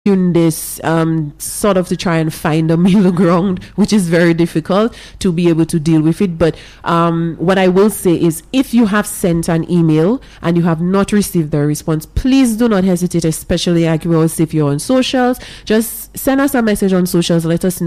in this sort of to try and find a middle ground, which is very difficult to be able to deal with it. But what I will say is, if you have sent an email and you have not received the response, please do not hesitate, especially like we all say, if you're on socials, just send us a message on socials, let us know